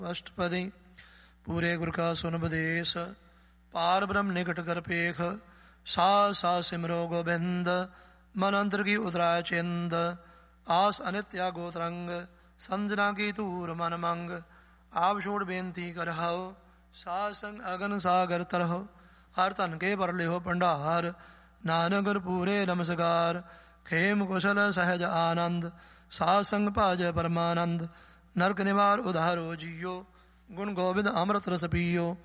ਅਸ਼ਟਪਦੀ ਪੂਰੇ ਗੁਰ ਕਾ ਸੁਨ ਬਦੇਸ, ਪਾਰ ਬ੍ਰਹਮ ਨਿਕਟ ਕਰ ਪੇਖ। ਸਾਹ ਸਾਹ ਸਿਮਰੋ ਗੋਬਿੰਦ, ਮਨ ਅੰਤਰ ਕੀ ਉਤਰਾਇ ਚਿੰਦ। ਆਸ ਅਨਿਤਿਆ ਗੋਤਰੰਗ, ਸੰਜਨਾ ਕੀ ਧੂਰ ਮਨ ਮੰਗ। ਆਪ ਛੋੜ ਬੇਨਤੀ ਕਰਹੁ, ਸਾਧ ਸੰਗ ਅਗਨ ਸਾਗਰ ਤਰਹੁ। ਹਰ ਧਨ ਕੇ ਭਰ ਲਿਓ ਭੰਡਾਰ, ਨਾਨਕ ਗੁਰ ਪੂਰੇ ਨਮਸਕਾਰ। ਖੇਮ ਕੁਸ਼ਲ ਸਹਿਜ ਆਨੰਦ, ਸਾਧ ਸੰਗ ਭਜ ਪਰਮਾਨੰਦ। ਨਰਕ ਨਿਵਾਰ ਉਧਾਰੋ ਜੀਓ, ਗੁਣ ਗੋਬਿੰਦ ਅੰਮ੍ਰਿਤ ਰਸ ਪੀਓ।